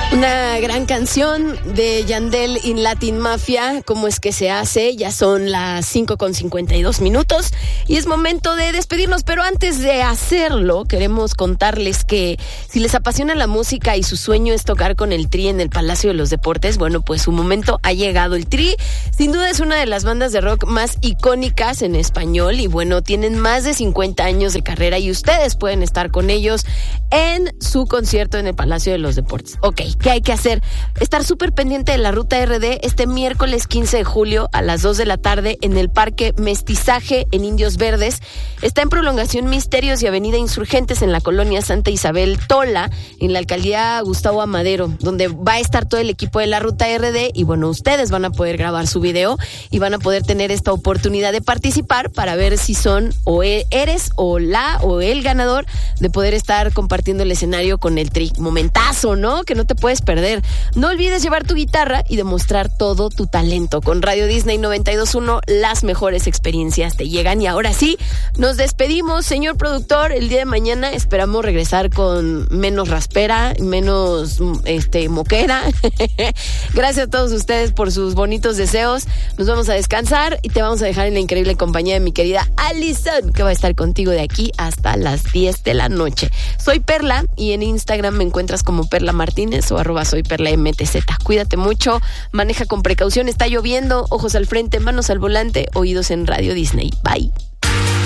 Una gran canción de Yandel in Latin Mafia. ¿Cómo es que se hace? Ya son las 5:52 y es momento de despedirnos, pero antes de hacerlo queremos contarles que si les apasiona la música y su sueño es tocar con el Tri en el Palacio de los Deportes, bueno, pues su momento ha llegado. El Tri sin duda es una de las bandas de rock más icónicas en español y bueno, tienen más de 50 años de carrera y ustedes pueden estar con ellos en su concierto en el Palacio de los Deportes. Ok, ¿qué hay que hacer? Estar súper pendiente de la Ruta RD este miércoles 15 de julio a las 2 de la tarde en el Parque Mestizaje en Indios Verdes. Está en Prolongación Misterios y Avenida Insurgentes en la colonia Santa Isabel Tola, en la alcaldía Gustavo Amadero, donde va a estar todo el equipo de la Ruta RD y bueno, ustedes van a poder grabar su video y van a poder tener esta oportunidad de participar para ver si son o eres o la o el ganador de poder estar compartiendo el escenario con el Tri. Momentazo, ¿no? Que no te puedes perder. No olvides llevar tu guitarra y demostrar todo tu talento. Con Radio Disney 92.1, las mejores experiencias te llegan. Y ahora sí, nos despedimos, señor productor. El día de mañana esperamos regresar con menos raspera, menos moquera. Gracias a todos ustedes por sus bonitos deseos. Nos vamos a descansar y te vamos a dejar en la increíble compañía de mi querida Alison, que va a estar contigo de aquí hasta las 10 de la noche. Soy Perla y en Instagram me encuentras como Perla Martínez o @soyperlamtz. Cuídate mucho, maneja con precaución, está lloviendo, ojos al frente, manos al volante, oídos en Radio Disney. Bye.